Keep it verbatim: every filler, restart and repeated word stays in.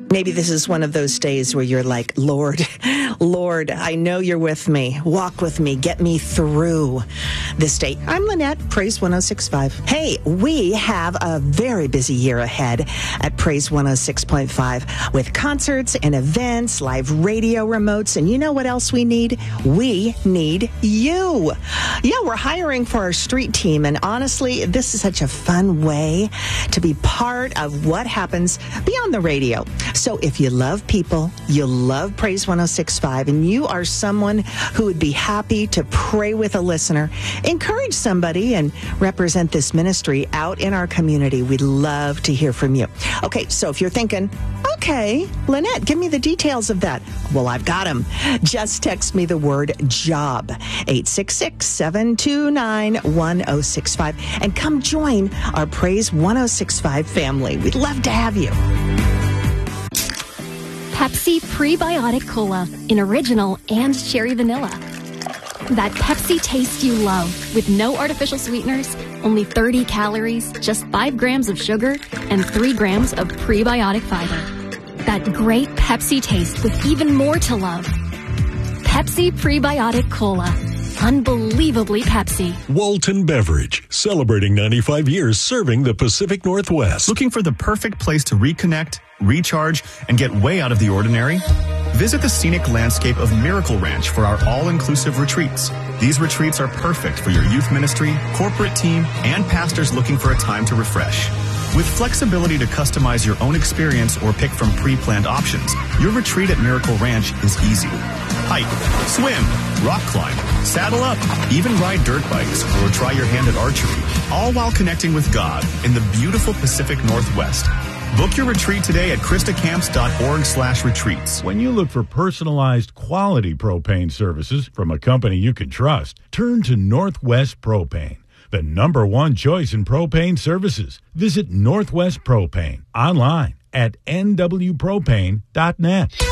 Maybe this is one of those days where you're like, Lord, Lord, I know you're with me. Walk with me. Get me through this day. I'm Lynette, Praise one oh six point five. Hey, we have a very busy year ahead at Praise one oh six point five with concerts and events, live radio remotes, and you know what else we need? We need you. Yeah, we're hiring for our street team, and honestly, this is such a fun way to be part of what happens beyond the radio. So if you love people, you love Praise one oh six point five, and you are someone who would be happy to pray with a listener, encourage somebody and represent this ministry out in our community, we'd love to hear from you. Okay, so if you're thinking, okay, Lynette, give me the details of that. Well, I've got them. Just text me the word job, eight six six, seven two nine, one oh six five, and come join our Praise one oh six point five family. We'd love to have you. Pepsi Prebiotic Cola in original and cherry vanilla. That Pepsi taste you love with no artificial sweeteners, only thirty calories, just five grams of sugar, and three grams of prebiotic fiber. That great Pepsi taste with even more to love. Pepsi Prebiotic Cola. Unbelievably Pepsi. Walton Beverage, celebrating ninety-five years serving the Pacific Northwest. Looking for the perfect place to reconnect, recharge, and get way out of the ordinary? Visit the scenic landscape of Miracle Ranch for our all-inclusive retreats. These retreats are perfect for your youth ministry, corporate team, and pastors looking for a time to refresh. With flexibility to customize your own experience or pick from pre-planned options, your retreat at Miracle Ranch is easy. Hike, swim, rock climb, saddle up, even ride dirt bikes or try your hand at archery, all while connecting with God in the beautiful Pacific Northwest. Book your retreat today at christacamps.org slash retreats. When you look for personalized quality propane services from a company you can trust, turn to Northwest Propane, the number one choice in propane services. Visit Northwest Propane online at n w propane dot net.